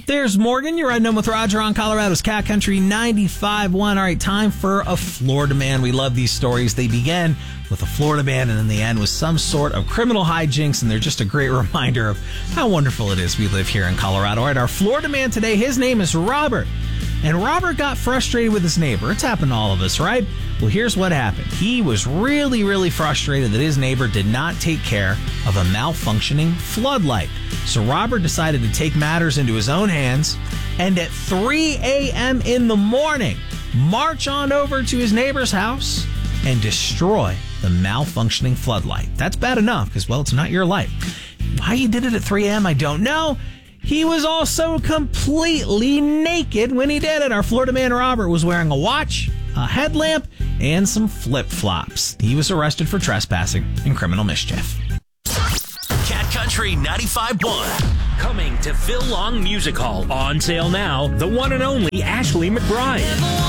There's Morgan. You're riding home with Roger on Colorado's Cat Country 95.1. All right, time for a Florida man. We love these stories. They began with a Florida man and in the end with some sort of criminal hijinks, and they're just a great reminder of how wonderful it is we live here in Colorado. All right, our Florida man today, his name is Robert. And Robert got frustrated with his neighbor. It's happened to all of us, right? Well, here's what happened. He was really, really frustrated that his neighbor did not take care of a malfunctioning floodlight. So Robert decided to take matters into his own hands and at 3 a.m. in the morning, march on over to his neighbor's house and destroy the malfunctioning floodlight. That's bad enough because, well, it's not your light. Why he did it at 3 a.m., I don't know. He was also completely naked when he did it. Our Florida man Robert was wearing a watch, a headlamp, and some flip-flops. He was arrested for trespassing and criminal mischief. Cat Country 95.1. Coming to Phil Long Music Hall. On sale now, the one and only Ashley McBryde.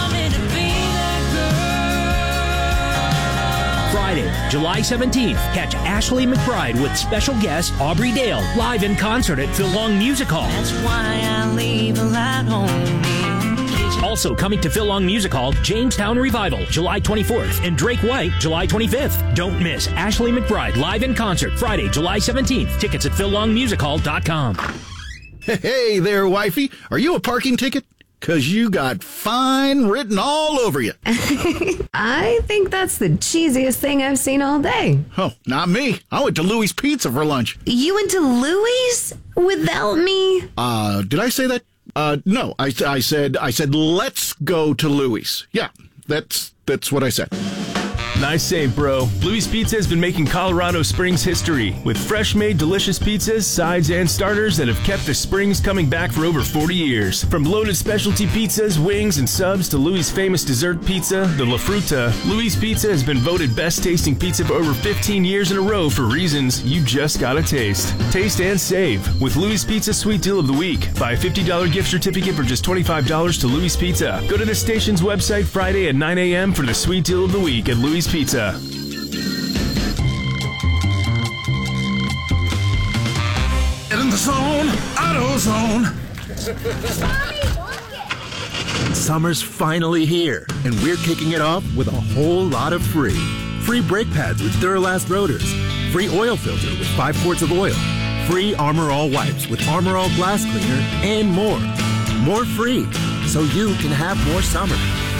Friday, July 17th, catch Ashley McBryde with special guest Aubrey Dale live in concert at Phil Long Music Hall. That's why I leave a light on. Also coming to Phil Long Music Hall, Jamestown Revival, July 24th, and Drake White, July 25th. Don't miss Ashley McBryde live in concert Friday, July 17th. Tickets at PhilLongMusicHall.com. Hey there, wifey. Are you a parking ticket? 'Cause you got fine written all over you. I think that's the cheesiest thing I've seen all day. Oh, not me. I went to Louis Pizza for lunch. You went to Louis without me? Did I say that? No. I said let's go to Louis. Yeah, that's what I said. Nice save, bro. Louis Pizza has been making Colorado Springs history with fresh-made delicious pizzas, sides, and starters that have kept the Springs coming back for over 40 years. From loaded specialty pizzas, wings, and subs to Louis' famous dessert pizza, the La Fruta, Louis Pizza has been voted best-tasting pizza for over 15 years in a row for reasons you just gotta taste. Taste and save with Louis Pizza Sweet Deal of the Week. Buy a $50 gift certificate for just $25 to Louis Pizza. Go to the station's website Friday at 9 a.m. for the Sweet Deal of the Week at Louis Pizza. Get in the zone, AutoZone. Summer's finally here, and we're kicking it off with a whole lot of free. Free brake pads with Duralast rotors. Free oil filter with 5 quarts of oil. Free Armor All wipes with Armor All glass cleaner, and more. More free, so you can have more summer.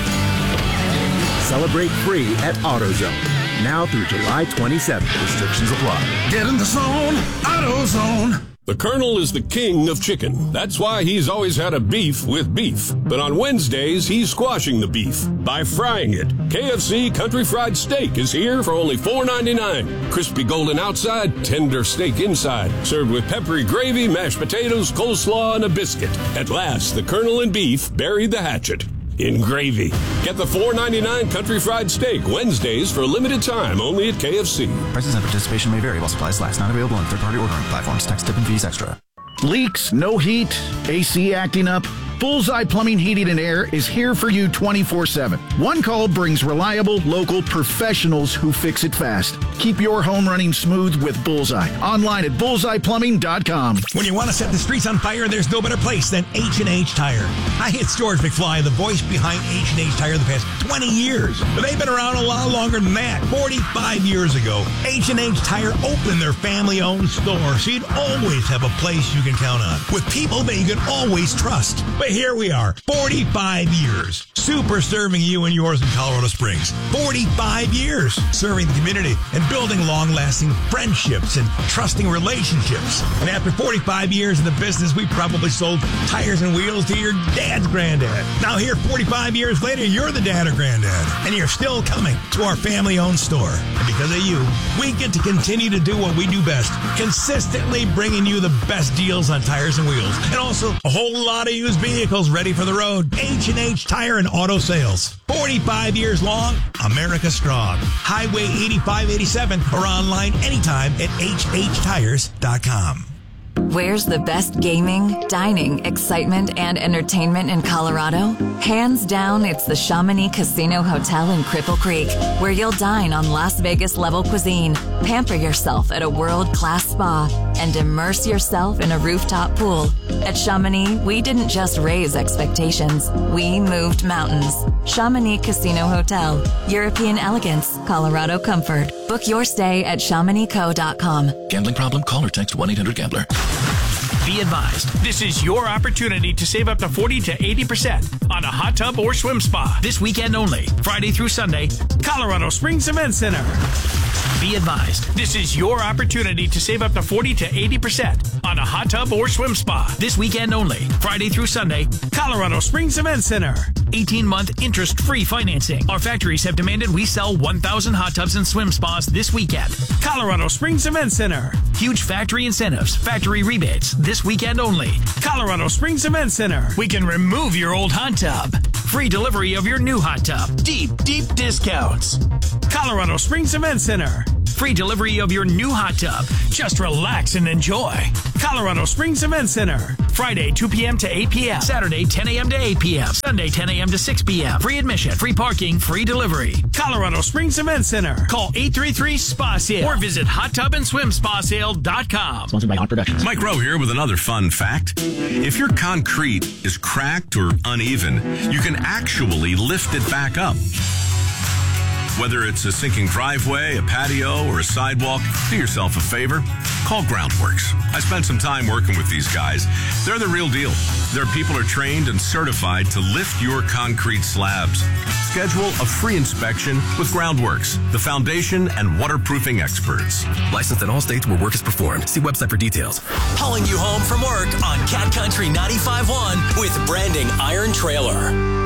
Celebrate free at AutoZone. Now through July 27th. Restrictions apply. Get in the zone, AutoZone. The Colonel is the king of chicken. That's why he's always had a beef with beef. But on Wednesdays, he's squashing the beef by frying it. KFC Country Fried Steak is here for only $4.99. Crispy golden outside, tender steak inside. Served with peppery gravy, mashed potatoes, coleslaw, and a biscuit. At last, the Colonel and beef buried the hatchet in gravy. Get the $4.99 Country Fried Steak Wednesdays for a limited time only at KFC. Prices and participation may vary while supplies last. Not available on third-party ordering platforms. Tax, tip, and fees extra. Leaks, no heat, AC acting up. Bullseye Plumbing, Heating, and Air is here for you 24/7. One call brings reliable, local professionals who fix it fast. Keep your home running smooth with Bullseye. Online at bullseyeplumbing.com. When you want to set the streets on fire, there's no better place than H&H Tire. Hi, it's George McFly, the voice behind H&H Tire the past 20 years. But they've been around a lot longer than that. 45 years ago, H&H Tire opened their family-owned store, so you'd always have a place you can count on, with people that you can always trust. But here we are, 45 years, super serving you and yours in Colorado Springs. 45 years serving the community and building long-lasting friendships and trusting relationships. And after 45 years in the business, we probably sold tires and wheels to your dad's granddad. Now here, 45 years later, you're the dad or granddad, and you're still coming to our family-owned store. And because of you, we get to continue to do what we do best, consistently bringing you the best deals on tires and wheels, and also a whole lot of used vehicles ready for the road. H&H Tire and Auto Sales. 45 years long, America strong. Highway 8587 or online anytime at hhtires.com. Where's the best gaming, dining, excitement, and entertainment in Colorado? Hands down, it's the Chamonix Casino Hotel in Cripple Creek, where you'll dine on Las Vegas-level cuisine, pamper yourself at a world-class spa, and immerse yourself in a rooftop pool. At Chamonix, we didn't just raise expectations, we moved mountains. Chamonix Casino Hotel. European elegance, Colorado comfort. Book your stay at ChamonixCo.com. Gambling problem? Call or text 1-800-GAMBLER. Be advised, this is your opportunity to save up to 40 to 80% on a hot tub or swim spa. This weekend only, Friday through Sunday, Colorado Springs Event Center. Be advised, this is your opportunity to save up to 40 to 80% on a hot tub or swim spa. This weekend only, Friday through Sunday, Colorado Springs Event Center. 18-month interest-free financing. Our factories have demanded we sell 1,000 hot tubs and swim spas this weekend. Colorado Springs Event Center. Huge factory incentives, factory rebates, this weekend only. Colorado Springs Event Center. We can remove your old hot tub. Free delivery of your new hot tub. Deep, deep discounts. Colorado Springs Event Center. Free delivery of your new hot tub. Just relax and enjoy. Colorado Springs Event Center. Friday, 2 p.m. to 8 p.m. Saturday, 10 a.m. to 8 p.m. Sunday, 10 a.m. to 6 p.m. Free admission, free parking, free delivery. Colorado Springs Event Center. Call 833-SPA-SALE or visit hottubandSwimSpaSale.com. Sponsored by Hot Productions. Mike Rowe here with another fun fact. If your concrete is cracked or uneven, you can actually lift it back up. Whether it's a sinking driveway, a patio, or a sidewalk, do yourself a favor. Call Groundworks. I spent some time working with these guys. They're the real deal. Their people are trained and certified to lift your concrete slabs. Schedule a free inspection with Groundworks, the foundation and waterproofing experts. Licensed in all states where work is performed. See website for details. Hauling you home from work on Cat Country 95.1 with Branding Iron Trailer.